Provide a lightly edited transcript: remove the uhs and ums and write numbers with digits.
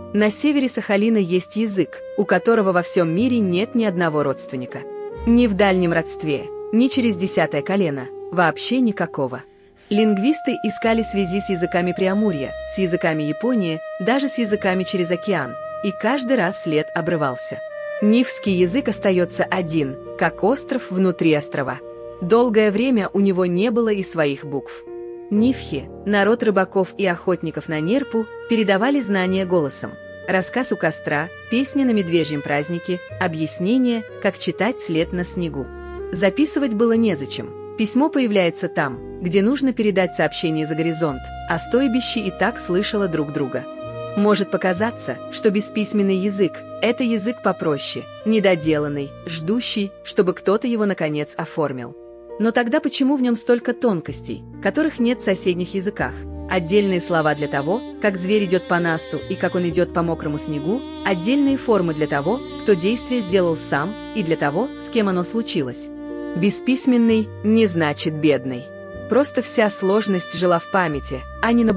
На севере Сахалина есть язык, у которого во всем мире нет ни одного родственника. Ни в дальнем родстве, ни через 10-е колено, вообще никакого. Лингвисты искали связи с языками Преамурья, с языками Японии, даже с языками через океан, и каждый раз след обрывался. Нивский язык остается один, как остров внутри острова. Долгое время у него не было и своих букв. Нивхи, народ рыбаков и охотников на нерпу, передавали знания голосом. Рассказ у костра, песни на медвежьем празднике, объяснение, как читать след на снегу. Записывать было незачем. Письмо появляется там, где нужно передать сообщение за горизонт, а стойбище и так слышало друг друга. Может показаться, что бесписьменный язык – это язык попроще, недоделанный, ждущий, чтобы кто-то его наконец оформил. Но тогда почему в нем столько тонкостей, которых нет в соседних языках? Отдельные слова для того, как зверь идет по насту и как он идет по мокрому снегу, отдельные формы для того, кто действие сделал сам, и для того, с кем оно случилось. Бесписьменный не значит бедный. Просто вся сложность жила в памяти, а не на